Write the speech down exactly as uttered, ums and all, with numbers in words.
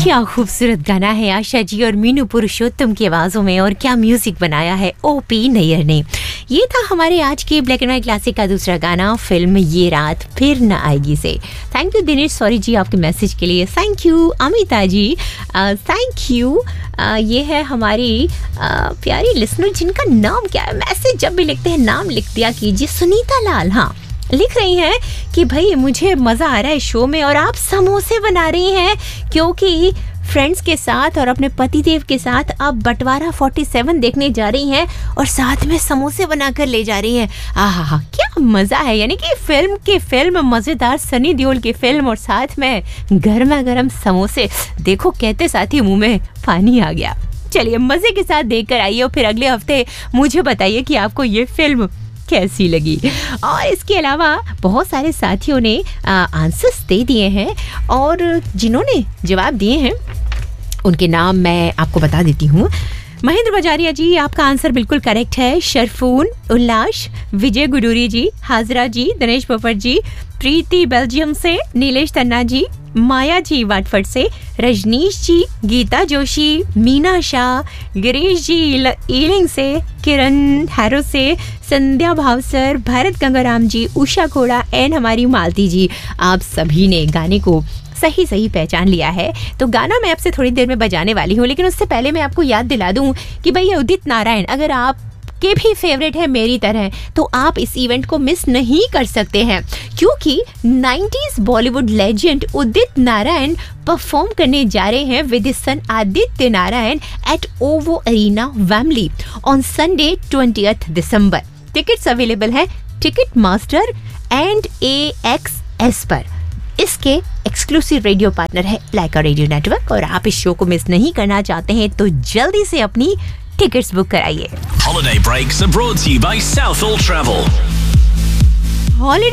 क्या खूबसूरत गाना है आशा जी और मीनू पुरुषोत्तम की आवाज़ों में, और क्या म्यूजिक बनाया है ओपी नैयर ने। ये था हमारे आज के ब्लैक एंड व्हाइट क्लासिक का दूसरा गाना फिल्म ये रात फिर न आएगी से। थैंक यू दिनेश सॉरी जी आपके मैसेज के लिए। Thank you Amita ji, thank you. ये है हमारी आ, प्यारी लिसनर जिनका नाम क्या है, मैसेज जब भी लिखते हैं नाम लिख दिया कीजिए। सुनीता लाल हाँ लिख रही हैं कि भाई मुझे मज़ा आ रहा है शो में और आप समोसे बना रही हैं क्योंकि फ्रेंड्स के साथ और अपने पतिदेव के साथ आप बंटवारा सैंतालीस देखने जा रही हैं और साथ में समोसे बनाकर ले जा रही हैं। आहा हा क्या मज़ा है, यानी कि फिल्म की फिल्म मज़ेदार सनी देओल की फिल्म और साथ में गर्मा गर्म समोसे। देखो कहते साथ ही मुँह में पानी आ गया। चलिए मज़े के साथ देख कर आइए और फिर अगले हफ्ते मुझे बताइए कि आपको ये फिल्म कैसी लगी। और इसके अलावा बहुत सारे साथियों ने आंसर्स दे दिए हैं और जिन्होंने जवाब दिए हैं उनके नाम मैं आपको बता देती हूँ। महेंद्र बजारिया जी आपका आंसर बिल्कुल करेक्ट है। शरफून, उल्लास, विजय गुडूरी जी, हाजरा जी, दिनेश पोपट जी, प्रीति बेल्जियम से, नीलेश तन्ना जी, माया जी वाटफट से, रजनीश जी, गीता जोशी, मीना शाह, गिरीश जी ईलिंग से, किरण हैरो से, संध्या भावसर, भारत गंगाराम जी, उषा कोड़ा एंड हमारी मालती जी, आप सभी ने गाने को सही सही पहचान लिया है। तो गाना मैं आपसे थोड़ी देर में बजाने वाली हूँ, लेकिन उससे पहले मैं आपको याद दिला दूँ कि भैया उदित नारायण अगर आप के भी फेवरेट है मेरी तरह तो आप इस इवेंट को मिस नहीं कर सकते हैं क्योंकि nineties Bollywood legend Udit Narayan perform करने जा रहे हैं with sun Aditya Narayan eight ओवो arena Wembley on Sunday twentieth December. Tickets available है ticket master and A x S पर। इसके एक्सक्लूसिव रेडियो पार्टनर है लाइका रेडियो नेटवर्क और आप इस शो को मिस नहीं करना चाहते हैं तो जल्दी से अपनी टिकट्स बुक कराइए। Holiday breaks are brought to you by Southall Travel. Holiday